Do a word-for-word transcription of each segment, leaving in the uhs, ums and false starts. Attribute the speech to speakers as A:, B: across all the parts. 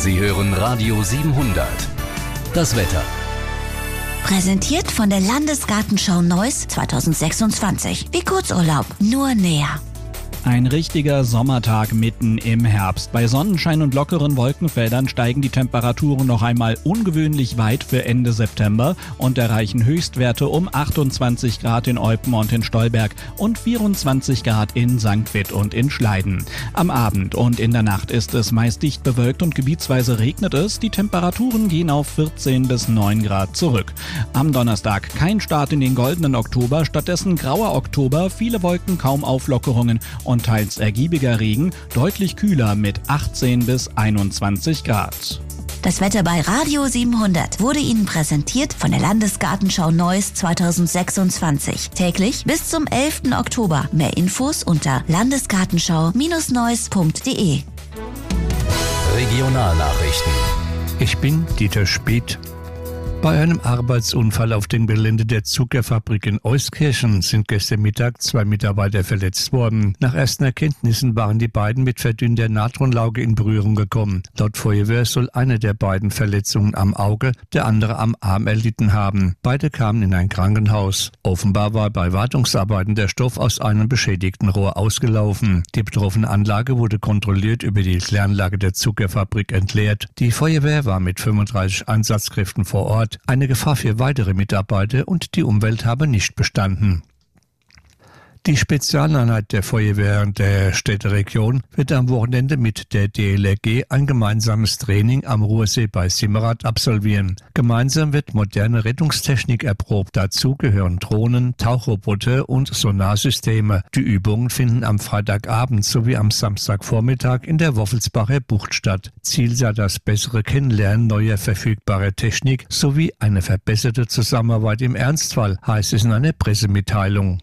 A: Sie hören Radio siebenhundert. Das Wetter.
B: Präsentiert von der Landesgartenschau Neuss zwanzig sechsundzwanzig. Wie Kurzurlaub, nur näher.
C: Ein richtiger Sommertag mitten im Herbst. Bei Sonnenschein und lockeren Wolkenfeldern steigen die Temperaturen noch einmal ungewöhnlich weit für Ende September und erreichen Höchstwerte um achtundzwanzig Grad in Eupen und in Stolberg und vierundzwanzig Grad in Sankt Vith und in Schleiden. Am Abend und in der Nacht ist es meist dicht bewölkt und gebietsweise regnet es. Die Temperaturen gehen auf vierzehn bis neun Grad zurück. Am Donnerstag kein Start in den goldenen Oktober, stattdessen grauer Oktober, viele Wolken, kaum Auflockerungen und teils ergiebiger Regen, deutlich kühler mit achtzehn bis einundzwanzig Grad.
B: Das Wetter bei Radio siebenhundert wurde Ihnen präsentiert von der Landesgartenschau Neuss zwanzig sechsundzwanzig. Täglich bis zum elften Oktober. Mehr Infos unter landesgartenschau Neuss punkt de.
A: Regionalnachrichten.
D: Ich bin Dieter Speth. Bei einem Arbeitsunfall auf dem Gelände der Zuckerfabrik in Euskirchen sind gestern Mittag zwei Mitarbeiter verletzt worden. Nach ersten Erkenntnissen waren die beiden mit verdünnter Natronlauge in Berührung gekommen. Laut Feuerwehr soll einer der beiden Verletzungen am Auge, der andere am Arm erlitten haben. Beide kamen in ein Krankenhaus. Offenbar war bei Wartungsarbeiten der Stoff aus einem beschädigten Rohr ausgelaufen. Die betroffene Anlage wurde kontrolliert über die Kläranlage der Zuckerfabrik entleert. Die Feuerwehr war mit fünfunddreißig Einsatzkräften vor Ort. Eine Gefahr für weitere Mitarbeiter und die Umwelt habe nicht bestanden. Die Spezialeinheit der Feuerwehr der Städteregion wird am Wochenende mit der D L R G ein gemeinsames Training am Ruhrsee bei Simmerath absolvieren. Gemeinsam wird moderne Rettungstechnik erprobt. Dazu gehören Drohnen, Tauchroboter und Sonarsysteme. Die Übungen finden am Freitagabend sowie am Samstagvormittag in der Woffelsbacher Bucht statt. Ziel sei das bessere Kennenlernen neuer verfügbarer Technik sowie eine verbesserte Zusammenarbeit im Ernstfall, heißt es in einer Pressemitteilung.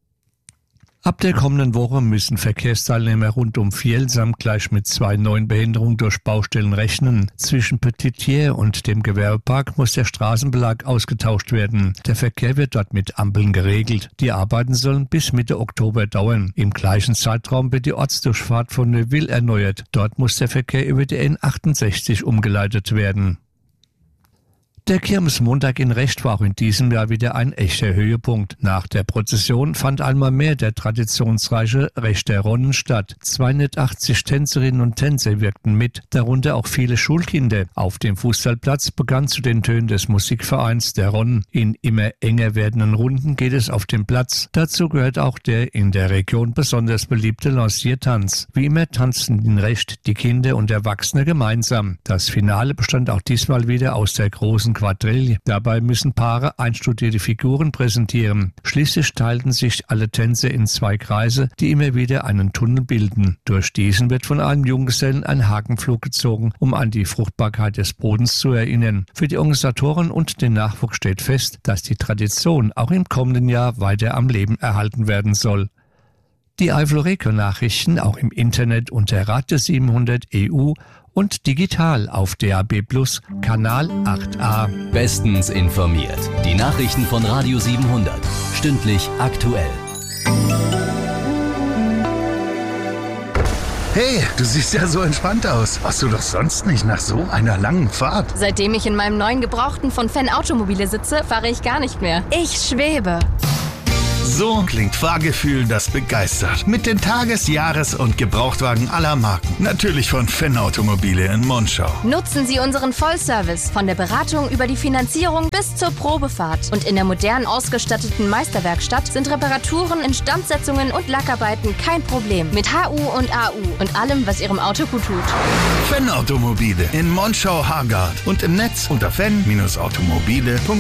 D: Ab der kommenden Woche müssen Verkehrsteilnehmer rund um Fjellsam gleich mit zwei neuen Behinderungen durch Baustellen rechnen. Zwischen Petitier und dem Gewerbepark muss der Straßenbelag ausgetauscht werden. Der Verkehr wird dort mit Ampeln geregelt. Die Arbeiten sollen bis Mitte Oktober dauern. Im gleichen Zeitraum wird die Ortsdurchfahrt von Neuville erneuert. Dort muss der Verkehr über die N achtundsechzig umgeleitet werden. Der Kirmesmontag in Recht war auch in diesem Jahr wieder ein echter Höhepunkt. Nach der Prozession fand einmal mehr der traditionsreiche Rechter Ronnen statt. zweihundertachtzig Tänzerinnen und Tänzer wirkten mit, darunter auch viele Schulkinder. Auf dem Fußballplatz begann zu den Tönen des Musikvereins der Ronnen. In immer enger werdenden Runden geht es auf den Platz. Dazu gehört auch der in der Region besonders beliebte Lanciertanz. Wie immer tanzten in Recht die Kinder und Erwachsene gemeinsam. Das Finale bestand auch diesmal wieder aus der großen Quadrille. Dabei müssen Paare einstudierte Figuren präsentieren. Schließlich teilten sich alle Tänzer in zwei Kreise, die immer wieder einen Tunnel bilden. Durch diesen wird von einem Junggesellen ein Hakenpflug gezogen, um an die Fruchtbarkeit des Bodens zu erinnern. Für die Organisatoren und den Nachwuchs steht fest, dass die Tradition auch im kommenden Jahr weiter am Leben erhalten werden soll. Die Eifel-Reco-Nachrichten auch im Internet unter Radio siebenhundert E U und digital auf D A B Plus, Kanal acht a.
A: Bestens informiert. Die Nachrichten von Radio siebenhundert. Stündlich aktuell.
E: Hey, du siehst ja so entspannt aus. Warst du doch sonst nicht nach so einer langen Fahrt?
F: Seitdem ich in meinem neuen Gebrauchten von Fan Automobile sitze, fahre ich gar nicht mehr. Ich schwebe.
E: So klingt Fahrgefühl, das begeistert. Mit den Tages-, Jahres- und Gebrauchtwagen aller Marken. Natürlich von Fan Automobile in Monschau.
F: Nutzen Sie unseren Vollservice. Von der Beratung über die Finanzierung bis zur Probefahrt. Und in der modern ausgestatteten Meisterwerkstatt sind Reparaturen, Instandsetzungen und Lackarbeiten kein Problem. Mit H U und A U und allem, was Ihrem Auto gut tut.
E: Fan Automobile in Monschau-Hargard und im Netz unter fan Bindestrich automobile punkt de.